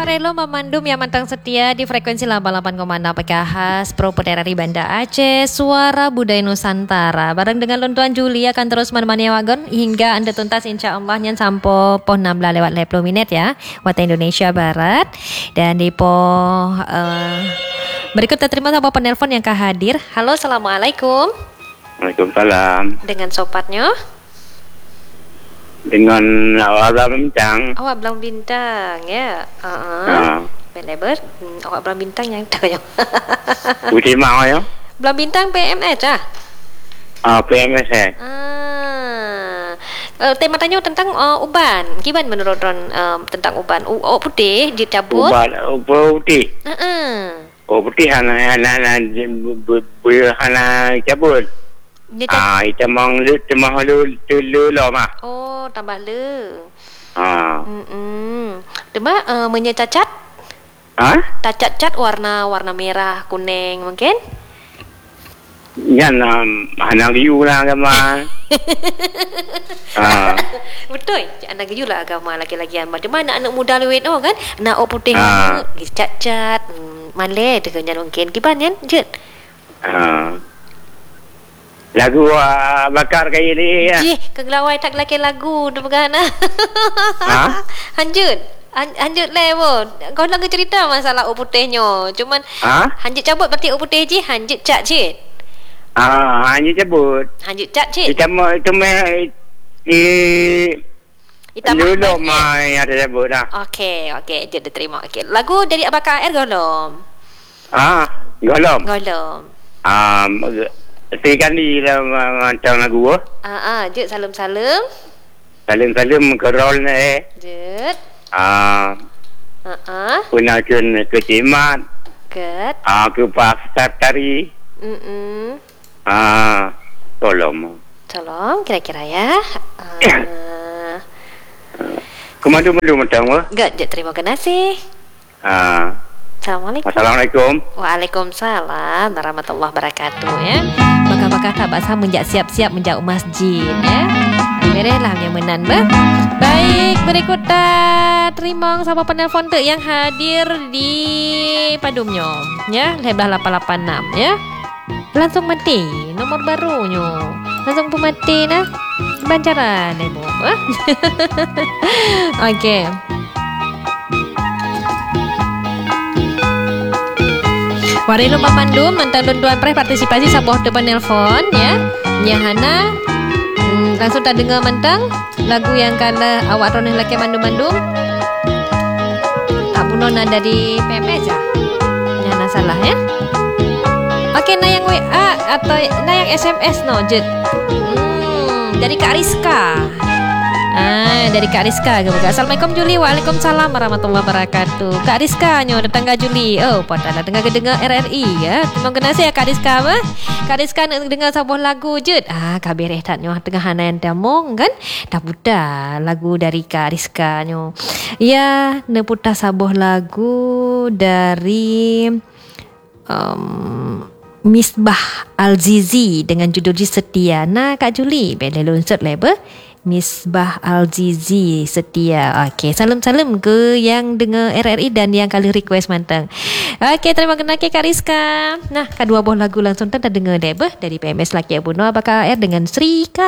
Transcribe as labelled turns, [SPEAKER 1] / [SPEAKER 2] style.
[SPEAKER 1] Warelo memandum yang mantang setia di frekuensi 88,6 MHz Pro Puterari Banda Aceh, Suara Budaya Nusantara. Bareng dengan Luntuan Juli akan terus menemani wagon hingga anda tuntas insya-Allah nyan sampo poh 16 lewat 20 minit ya, waktu Indonesia Barat. Dan di poh berikut terima sama penelpon yang hadir. Halo, Assalamualaikum.
[SPEAKER 2] Waalaikumsalam.
[SPEAKER 1] Dengan sopatnya?
[SPEAKER 2] Dengan awak Abang Bintang.
[SPEAKER 1] Awak Abang Bintang ya. Lebar. Awak Abang Bintang yang tak ya.
[SPEAKER 2] Putih mau ya?
[SPEAKER 1] Abang Bintang PMS ah.
[SPEAKER 2] PMS
[SPEAKER 1] Tema tanya tentang uban. Gimana menurut Ron tentang uban? Putih dicabut.
[SPEAKER 2] Uban putih. Putih hana cabut. Kita mang lu lo mah.
[SPEAKER 1] Oh, tambah le. Coba menyecacat. Cacat warna merah, kuning mungkin?
[SPEAKER 2] Yan anak liu lah agama.
[SPEAKER 1] Betul. Anak liu lah agama laki-laki. Macam mana anak muda luit kan? Anak putih cacat. Male dengan mungkin. Gimana Jet?
[SPEAKER 2] Lagu bakar kayak ini ya.
[SPEAKER 1] Kegelawai tak laki lagu tu begana. Hanjut lewo. Kau lagi cerita masalah putihnya. Cuman hanjut cabut berarti putih je, hanjut cat je.
[SPEAKER 2] Hanjut cabut.
[SPEAKER 1] Hanjut cat je.
[SPEAKER 2] Itu dulu mah ada cabut dah.
[SPEAKER 1] Okey, je diterima. Okey. Lagu dari Abang Air golom.
[SPEAKER 2] Golom. Tiga kali macam lagu
[SPEAKER 1] Jet salam-salam.
[SPEAKER 2] Salam kerol ni.
[SPEAKER 1] Jet.
[SPEAKER 2] Punakun ke Cimat.
[SPEAKER 1] Ket.
[SPEAKER 2] Ke Pasar Tari. Tolong
[SPEAKER 1] kira-kira ya.
[SPEAKER 2] Kemadu macam
[SPEAKER 1] Jet terima kasih.
[SPEAKER 2] Assalamualaikum.
[SPEAKER 1] Waalaikumsalam warahmatullahi wabarakatuh ya. Bakal tak basah menjak siap-siap menjak masjid ya. Merehlah yang menan bah. Baik, berikut terima sama penelpon tu yang hadir di padumnya ya. Lebah 886 ya. Langsung mati nomor barunya. Langsung pemati nah. Bancaran ibu. Okey. Warelo memandum mentang luntuan pres partisipasi sabuah depan nelpon ya. Nyahana langsung tak dengar mentang lagu yang kala awak roneh laki mandum-mandum. Tak punona dari PMS ya. Nyahana salah ya. Okey, nayang WA atau nayang SMS no jet. Dari Kak Rizka. Dari Kak Rizka ke. Assalamualaikum Juli. Waalaikumsalam warahmatullahi wabarakatuh. Kak Rizka nyo datang ke Juli. Padahal dengar RRI ya. Terima kasih ya Kak Rizka apa? Kak Rizka nak dengar sebuah lagu je. Kabireh tak nyo tengah hanan damong kan. Dah putar lagu dari Kak Rizka nyo. Ya, nak putar sebuah lagu dari Misbah Al-Zizi dengan judul Setia. Nah Kak Juli bela lunsut label Misbah Al-Zizi Setia. Okey, salam-salam ke yang dengar RRI dan yang kali request mantang. Okey, terima kasih Kak Rizka. Nah, kedua buah lagu langsung tak dengar debah dari PMS Laki Abuno Abang Air dengan Sri Kak.